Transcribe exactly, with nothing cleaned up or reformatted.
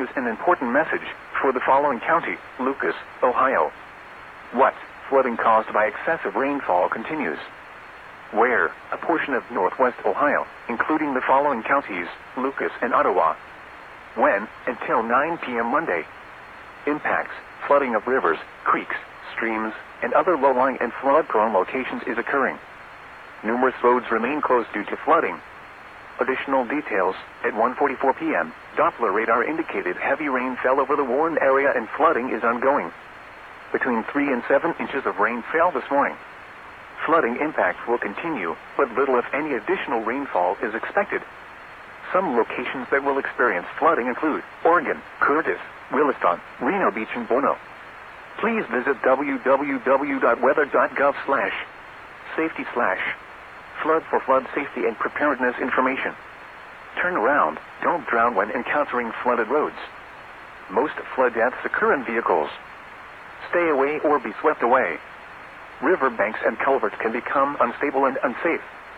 brings an important message for the following county, Lucas, Ohio. What? Flooding caused by excessive rainfall continues. Where? A portion of northwest Ohio, including the following counties, Lucas and Ottawa. When? Until nine p.m. Monday. Impacts: flooding of rivers, creeks, streams, and other low-lying and flood-prone locations is occurring. Numerous roads remain closed due to flooding. Additional details: at one forty-four p.m., Doppler radar indicated heavy rain fell over the Warren area and flooding is ongoing. Between three and seven inches of rain fell this morning. Flooding impacts will continue, but little if any additional rainfall is expected. Some locations that will experience flooding include Oregon, Curtis, Williston, Reno Beach, and Bono. Please visit w w w dot weather dot gov slash safety slash flood for flood safety and preparedness information. Turn around. Don't drown when encountering flooded roads. Most flood deaths occur in vehicles. Stay away or be swept away. River banks and culverts can become unstable and unsafe.